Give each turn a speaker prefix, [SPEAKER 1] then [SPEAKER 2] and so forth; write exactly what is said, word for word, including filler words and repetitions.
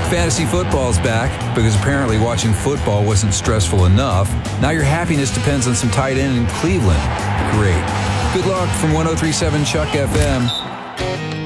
[SPEAKER 1] Fantasy football's back because apparently watching football wasn't stressful enough. Now your happiness depends on some tight end in Cleveland. Great. Good luck from one oh three point seven Chuck F M.